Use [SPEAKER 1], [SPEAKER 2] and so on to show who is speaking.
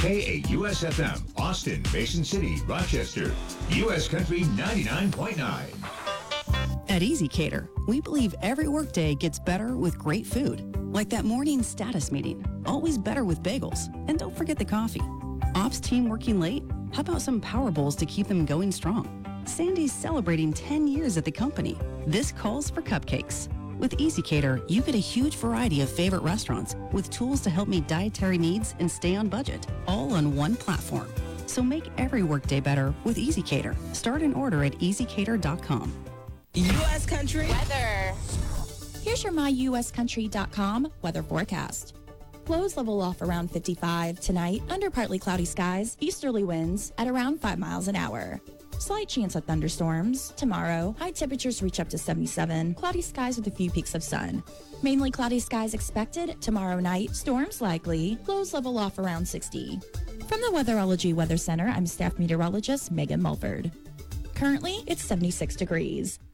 [SPEAKER 1] KAUSFM, Austin, Mason City, Rochester. U.S. Country 99.9.
[SPEAKER 2] At Easy Cater, we believe every workday gets better with great food. Like that morning status meeting, always better with bagels. And don't forget the coffee. Ops team working late? How about some Power Bowls to keep them going strong? Sandy's celebrating 10 years at the company. This calls for cupcakes. With Easy Cater, you get a huge variety of favorite restaurants with tools to help meet dietary needs and stay on budget, all on one platform. So make every workday better with Easy Cater. Start an order at easycater.com.
[SPEAKER 3] U.S. Country
[SPEAKER 4] weather. Here's your myuscountry.com weather forecast. Lows level off around 55 tonight under partly cloudy skies, easterly winds at around 5 miles an hour. Slight chance of thunderstorms. Tomorrow, high temperatures reach up to 77, cloudy skies with a few peaks of sun. Mainly cloudy skies expected. Tomorrow night, storms likely. Lows level off around 60. From the Weatherology Weather Center, I'm staff meteorologist Megan Mulford. Currently, it's 76 degrees.